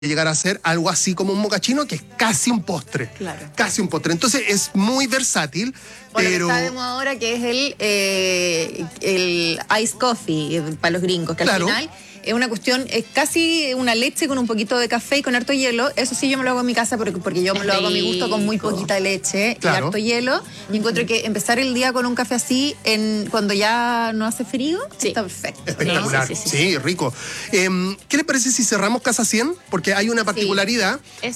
llegar a ser algo así como un mocachino, que es casi un postre. Claro. Casi un postre. Entonces es muy versátil, pero... Lo que sabemos ahora que es el iced coffee para los gringos, que Claro. al final es una cuestión, es casi una leche con un poquito de café y con harto hielo. Eso sí yo me lo hago en mi casa porque yo me lo hago a mi gusto con muy poquita leche Claro. y harto hielo. Y encuentro que empezar el día con un café así cuando ya no hace frío, está perfecto. Espectacular, sí, rico. ¿Qué les parece si cerramos Casa 100? Porque hay una particularidad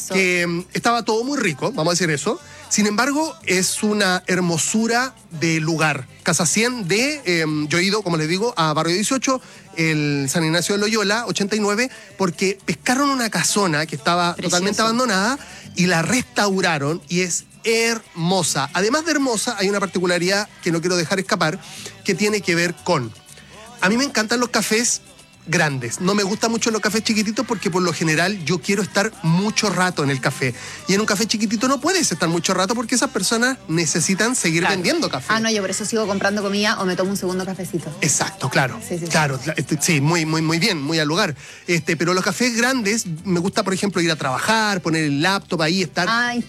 que estaba todo muy rico, vamos a decir eso. Sin embargo, es una hermosura de lugar. Casa 100 yo he ido, como les digo, a Barrio 18, el San Ignacio de Loyola, 89, porque pescaron una casona que estaba totalmente abandonada y la restauraron y es hermosa. Además de hermosa, hay una particularidad que no quiero dejar escapar, que tiene que ver con... A mí me encantan los cafés grandes. No me gustan mucho los cafés chiquititos porque por lo general yo quiero estar mucho rato en el café. Y en un café chiquitito no puedes estar mucho rato porque esas personas necesitan seguir vendiendo café. No, yo por eso sigo comprando comida o me tomo un segundo cafecito. Exacto, claro. Sí, muy bien, muy al lugar. Pero los cafés grandes, me gusta, por ejemplo, ir a trabajar, poner el laptop ahí, estar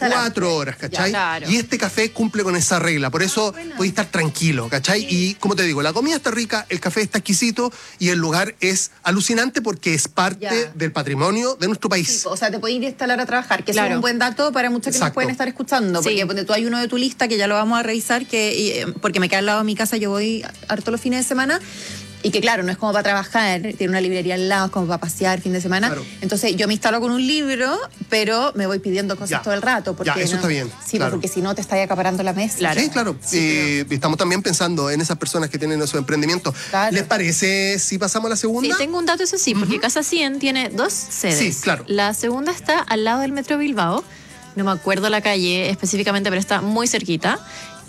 4 horas, ¿cachai? Claro. Y este café cumple con esa regla. Por eso podéis estar tranquilo, ¿cachai? Y como te digo, la comida está rica, el café está exquisito y el lugar es alucinante porque es parte del patrimonio de nuestro país. Sí, o sea, te puedes ir a instalar a trabajar, que es un buen dato para muchos que nos pueden estar escuchando. Porque tú hay uno de tu lista que ya lo vamos a revisar, porque me queda al lado de mi casa, yo voy harto los fines de semana. Y que claro, no es como para trabajar, tiene una librería al lado, es como para pasear fin de semana. Claro. Entonces yo me instalo con un libro, pero me voy pidiendo cosas todo el rato. Porque eso está bien. Sí, porque si no te estás acaparando la mesa. Claro. Sí, claro. Estamos también pensando en esas personas que tienen esos emprendimientos. Claro. ¿Les parece si pasamos a la segunda? Sí, tengo un dato, eso sí, porque Casa 100 tiene 2 sedes. Sí, claro. La segunda está al lado del Metro Bilbao. No me acuerdo la calle específicamente, pero está muy cerquita.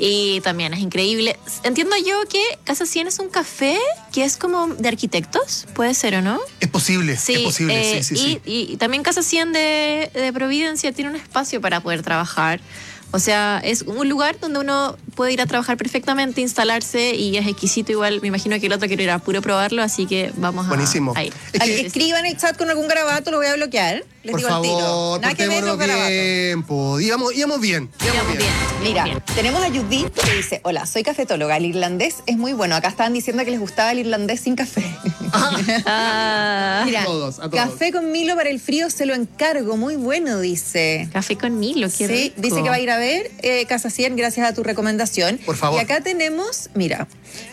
Y también es increíble. Entiendo yo que Casa 100 es un café que es como de arquitectos, ¿puede ser o no? Es posible, sí, es posible, sí. Y también Casa 100 de Providencia tiene un espacio para poder trabajar. O sea, es un lugar donde uno puede ir a trabajar perfectamente, instalarse y es exquisito igual. Me imagino que el otro quiere ir a puro probarlo, así que vamos a ir. Escriban el chat con algún garabato, lo voy a bloquear. Les por digo favor, al tiro. Nada que ver los garabatos. Íbamos bien. Mira, tenemos a Judith que dice: hola, soy cafetóloga, el irlandés es muy bueno. Acá estaban diciendo que les gustaba el irlandés sin café. Mira, a todos. Café con Milo para el frío se lo encargo, muy bueno, dice. Café con Milo, qué rico. Dice que va a ir a ver Casa 100 gracias a tu recomendación. Por favor. Y acá tenemos, mira,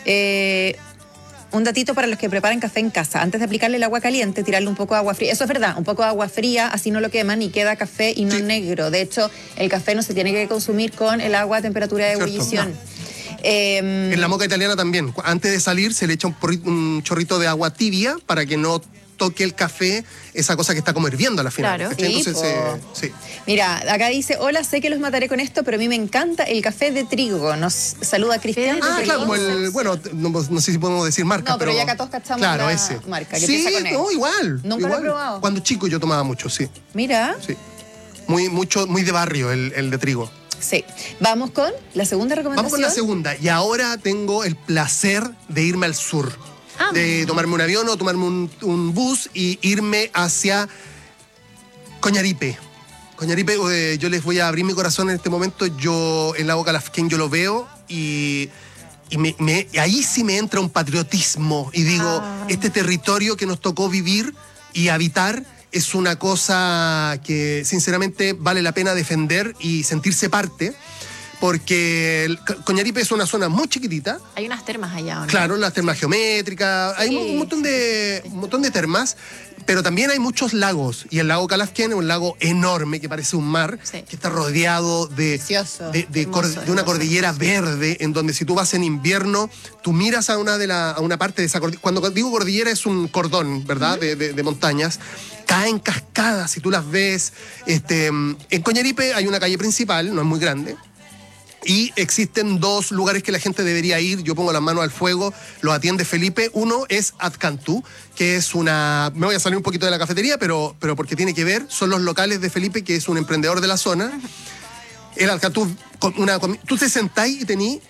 un datito para los que preparan café en casa. Antes de aplicarle el agua caliente, tirarle un poco de agua fría. Eso es verdad, un poco de agua fría, así no lo queman y queda café y no negro. De hecho, el café no se tiene que consumir con el agua a temperatura de ebullición. En la moca italiana también. Antes de salir se le echa un chorrito de agua tibia para que no toque el café, esa cosa que está como hirviendo a la final. Claro. Entonces, Mira, acá dice: hola, sé que los mataré con esto, pero a mí me encanta el café de trigo. Nos saluda Cristian. Claro, como no sé si podemos decir marca, no, pero ya acá todos cachamos ese marca. Que con igual. Nunca lo he probado. Cuando chico yo tomaba mucho, sí. Mira. Sí. Muy de barrio el de trigo. Sí. Vamos con la segunda recomendación. Vamos con la segunda. Y ahora tengo el placer de irme al sur. De tomarme un avión o tomarme un bus y irme hacia Coñaripe. Coñaripe, yo les voy a abrir mi corazón en este momento. Yo, en la boca Calafquén, yo lo veo y ahí sí me entra un patriotismo. Y digo, este territorio que nos tocó vivir y habitar es una cosa que sinceramente vale la pena defender y sentirse parte. Porque Coñaripe es una zona muy chiquitita. Hay unas termas allá, ¿no? Claro, las termas geométricas, hay un montón de termas, pero también hay muchos lagos. Y el lago Calafquén es un lago enorme que parece un mar, que está rodeado de una cordillera verde, en donde si tú vas en invierno, tú miras a una parte de esa cordillera. Cuando digo cordillera es un cordón, ¿verdad? De montañas. Caen cascadas y tú las ves. En Coñaripe hay una calle principal, no es muy grande. Y existen 2 lugares que la gente debería ir. Yo pongo las manos al fuego, lo atiende Felipe. Uno es Atcantú, que es me voy a salir un poquito de la cafetería, pero porque tiene que ver, son los locales de Felipe, que es un emprendedor de la zona. El Atcantú, tú te sentás y tenís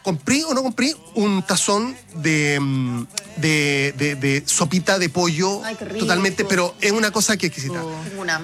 compré o no compré un tazón de sopita de pollo. Ay, qué rico. Totalmente, pero es una cosa que es exquisita. Una